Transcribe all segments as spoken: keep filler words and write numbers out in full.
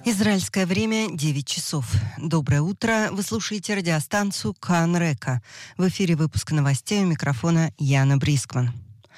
Израильское время девять часов. Доброе утро. Вы слушаете радиостанцию Кан Река. В эфире выпуск новостей, у микрофона Яна Брискман.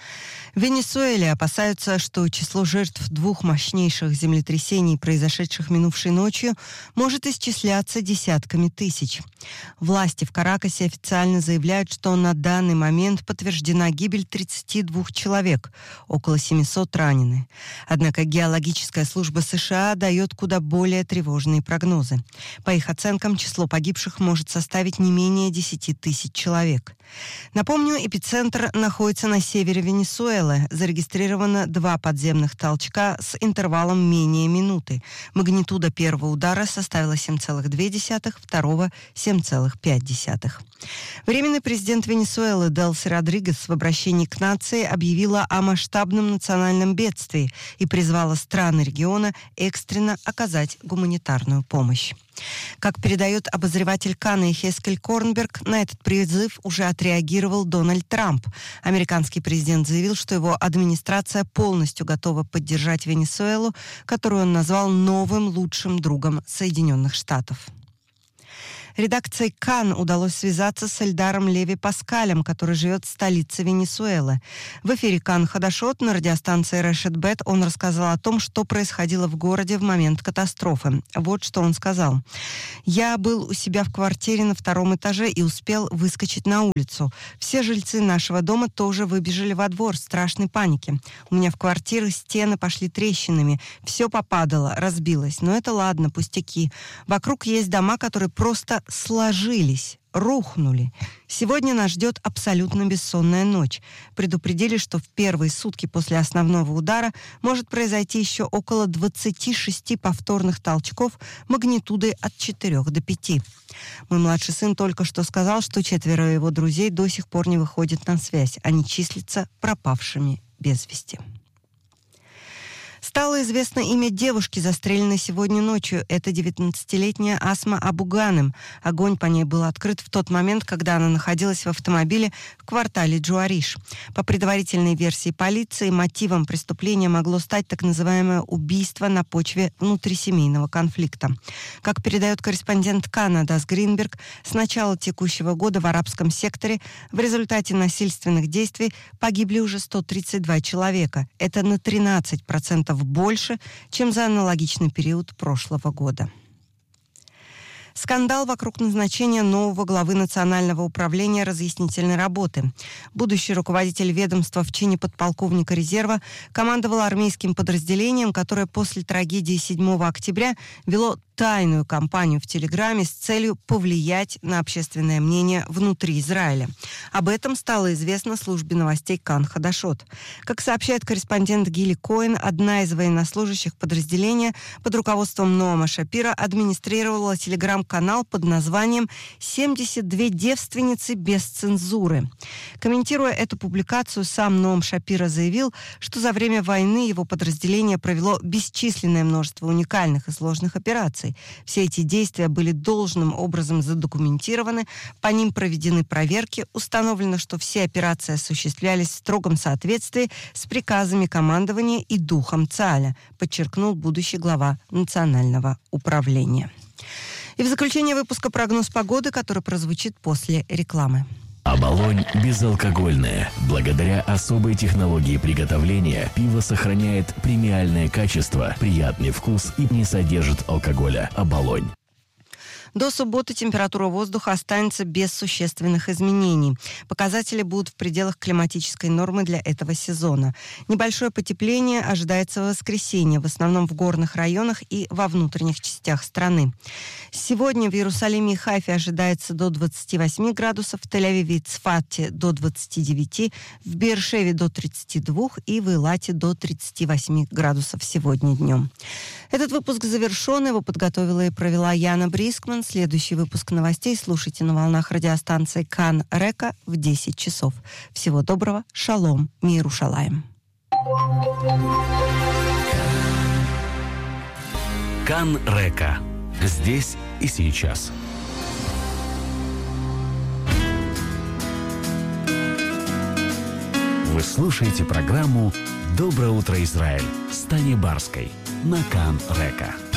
В Венесуэле опасаются, что число жертв двух мощнейших землетрясений, произошедших минувшей ночью, может исчисляться десятками тысяч. Власти в Каракасе официально заявляют, что на данный момент подтверждена гибель тридцати двух человек, около семисот ранены. Однако геологическая служба США дает куда более тревожные прогнозы. По их оценкам, число погибших может составить не менее десяти тысяч человек. Напомню, эпицентр находится на севере Венесуэлы. Зарегистрировано два подземных толчка с интервалом менее минуты. Магнитуда первого удара составила семь целых две десятых, второго — семь целых пять десятых. Временный президент Венесуэлы Делси Родригес в обращении к нации объявила о масштабном национальном бедствии и призвала страны региона экстренно оказать гуманитарную помощь. Как передает обозреватель Кана Йехескель Корнберг, на этот призыв уже отреагировал Дональд Трамп. Американский президент заявил, что его администрация полностью готова поддержать Венесуэлу, которую он назвал новым лучшим другом Соединенных Штатов. Редакции Кан удалось связаться с Эльдаром Леви Паскалем, который живет в столице Венесуэлы. В эфире Кан Хадашот на радиостанции Решет Бет он рассказал о том, что происходило в городе в момент катастрофы. Вот что он сказал. «Я был у себя в квартире на втором этаже и успел выскочить на улицу. Все жильцы нашего дома тоже выбежали во двор в страшной панике. У меня в квартире стены пошли трещинами. Все попадало, разбилось. Но это ладно, пустяки. Вокруг есть дома, которые просто сложились, рухнули. Сегодня нас ждет абсолютно бессонная ночь. Предупредили, что в первые сутки после основного удара может произойти еще около двадцати шести повторных толчков магнитудой от четырёх до пяти. Мой младший сын только что сказал, что четверо его друзей до сих пор не выходят на связь. Они числятся пропавшими без вести». Стало известно имя девушки, застреленной сегодня ночью. Это девятнадцатилетняя Асма Абу-Ганем. Огонь по ней был открыт в тот момент, когда она находилась в автомобиле в квартале Джуариш. По предварительной версии полиции, мотивом преступления могло стать так называемое убийство на почве внутрисемейного конфликта. Как передает корреспондент Кана Дас Гринберг, с начала текущего года в арабском секторе в результате насильственных действий погибли уже сто тридцать два человека. Это на тринадцать процентов больше, чем за аналогичный период прошлого года. Скандал вокруг назначения нового главы Национального управления разъяснительной работы. Будущий руководитель ведомства в чине подполковника резерва командовал армейским подразделением, которое после трагедии седьмого октября вело тайную кампанию в Телеграме с целью повлиять на общественное мнение внутри Израиля. Об этом стало известно службе новостей Кан Хадашот. Как сообщает корреспондент Гили Коэн, одна из военнослужащих подразделения под руководством Ноама Шапира администрировала телеграм-канал под названием «семьдесят две девственницы без цензуры». Комментируя эту публикацию, сам Ноам Шапира заявил, что за время войны его подразделение провело бесчисленное множество уникальных и сложных операций. Все эти действия были должным образом задокументированы, по ним проведены проверки, установлено, что все операции осуществлялись в строгом соответствии с приказами командования и духом ЦААля, подчеркнул будущий глава Национального управления. И в заключение выпуска прогноз погоды, который прозвучит после рекламы. Оболонь безалкогольное. Благодаря особой технологии приготовления пиво сохраняет премиальное качество, приятный вкус и не содержит алкоголя. Оболонь. До субботы температура воздуха останется без существенных изменений. Показатели будут в пределах климатической нормы для этого сезона. Небольшое потепление ожидается в воскресенье, в основном в горных районах и во внутренних частях страны. Сегодня в Иерусалиме и Хайфе ожидается до двадцати восьми градусов, в Тель-Авиве и Цфате до двадцати девяти, в Беэр-Шеве до тридцати двух и в Эйлате до тридцати восьми градусов сегодня днем. Этот выпуск завершен, его подготовила и провела Яна Брискман. Следующий выпуск новостей слушайте на волнах радиостанции Кан Река в десять часов. Всего доброго, шалом, миру шалаем. Кан Река. Здесь и сейчас. Вы слушаете программу «Доброе утро, Израиль» с Таней Барской на Кан Река.